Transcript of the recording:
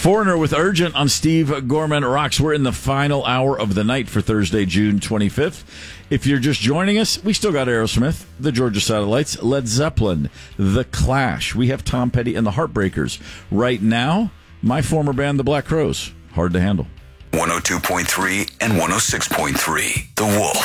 Foreigner with Urgent on Steve Gorman Rocks. We're in the final hour of the night for Thursday, June 25th. If you're just joining us, we still got Aerosmith, the Georgia Satellites, Led Zeppelin, The Clash. We have Tom Petty and the Heartbreakers. Right now, my former band, the Black Crowes. Hard to handle. 102.3 and 106.3, The Wolf.